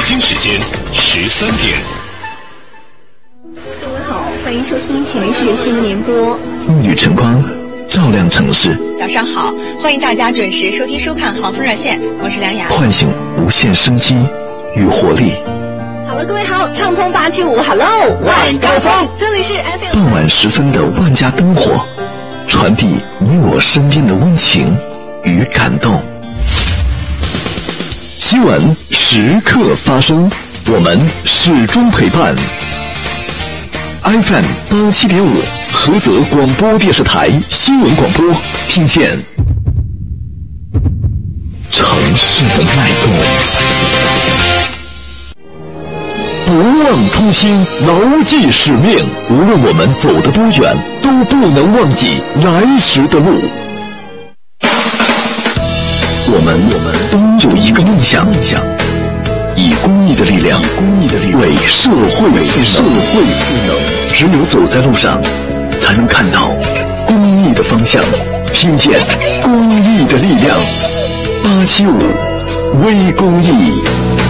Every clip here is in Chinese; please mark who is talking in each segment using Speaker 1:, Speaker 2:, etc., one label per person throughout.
Speaker 1: 京时间13点。
Speaker 2: 各位好，欢迎收听前视新闻联播。
Speaker 3: 一缕晨光照亮城市。
Speaker 4: 早上好，欢迎大家准时收听收看航风热线，我是梁雅，
Speaker 3: 唤醒无限生机与活力。
Speaker 2: 好了，各位好，畅通875 Hello 晚高峰，这里是 FM。
Speaker 3: 傍晚时分的万家灯火，传递你我身边的温情与感动。新闻时刻发生，我们始终陪伴。FM 87.5菏泽广播电视台新闻广播，听见城市的脉动。不忘初心，牢记使命，无论我们走得多远，都不能忘记来时的路。我们都有一个梦想，以公益的力量为社会赋能。只有走在路上，才能看到公益的方向，听见公益的力量。875微公益。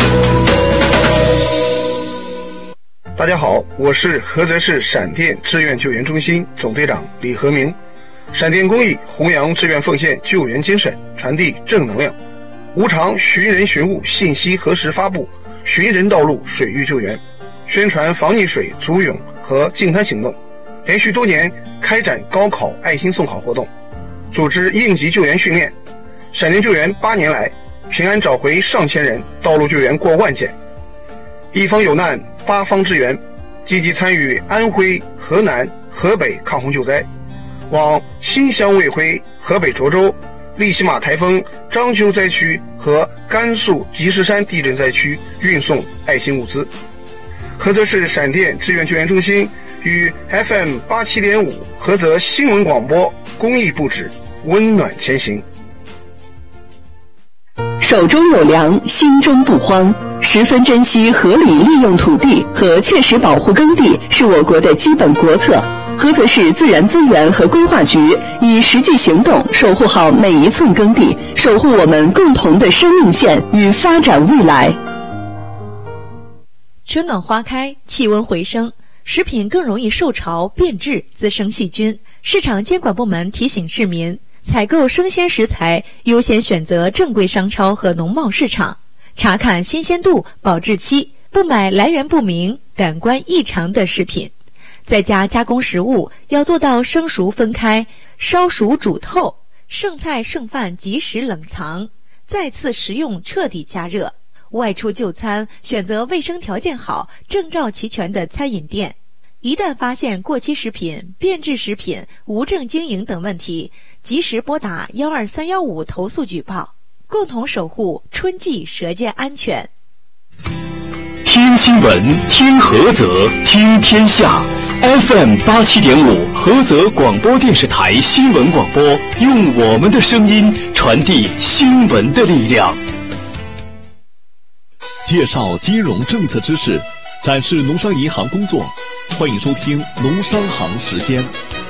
Speaker 5: 大家好，我是菏泽市闪电志愿救援中心总队长李和明。闪电公益弘扬志愿奉献救援精神，传递正能量，无偿寻人寻物信息核实发布，寻人道路水域救援，宣传防溺水、足泳和净滩行动，连续多年开展高考爱心送考活动，组织应急救援训练。闪电救援8年来，平安找回上千人，道路救援过万件。一方有难8方支援，积极参与安徽、河南、河北抗洪救灾，往新乡卫辉、河北涿州、利西马台风章丘灾区和甘肃积石山地震灾区运送爱心物资。菏泽市闪电志愿救援中心与 FM 87.5菏泽新闻广播公益布置，温暖前行。
Speaker 2: 手中有粮，心中不慌。十分珍惜合理利用土地和切实保护耕地是我国的基本国策。菏泽市自然资源和规划局以实际行动守护好每一寸耕地，守护我们共同的生命线与发展未来。
Speaker 4: 春暖花开，气温回升，食品更容易受潮变质，滋生细菌。市场监管部门提醒市民，采购生鲜食材优先选择正规商超和农贸市场，查看新鲜度、保质期，不买来源不明、感官异常的食品。在家加工食物要做到生熟分开，烧熟煮透，剩菜剩饭及时冷藏，再次食用彻底加热。外出就餐选择卫生条件好、证照齐全的餐饮店。一旦发现过期食品、变质食品、无证经营等问题，及时拨打12315投诉举报，共同守护春季舌尖安全。
Speaker 1: 听新闻，听菏泽，听天下。FM 87.5菏泽广播电视台新闻广播，用我们的声音传递新闻的力量。
Speaker 6: 介绍金融政策知识，展示农商银行工作，欢迎收听农商行时间。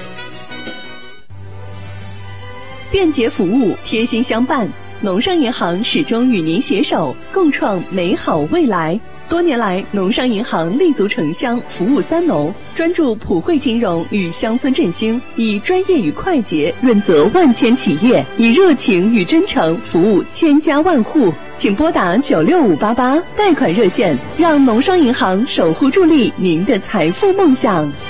Speaker 2: 便捷服务，贴心相伴，农商银行始终与您携手，共创美好未来。多年来，农商银行立足城乡，服务三农，专注普惠金融与乡村振兴，以专业与快捷润泽万千企业，以热情与真诚服务千家万户。请拨打96588贷款热线，让农商银行守护助力您的财富梦想。